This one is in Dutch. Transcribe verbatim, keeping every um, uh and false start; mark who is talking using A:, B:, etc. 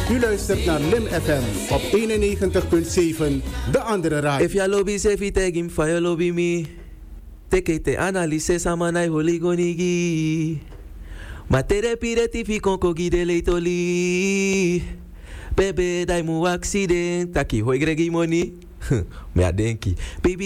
A: U luistert naar Lim F M op eenennegentig komma zeven, de andere radio.
B: If ya lobby se fi tegim fa ya lobby mi. Teke te analyse samanai holigonigi. Ma tere pire ti fi konko gide leitoli. Bebe dai mu accident. Taki hoi gregi moni. Me adenki. Baby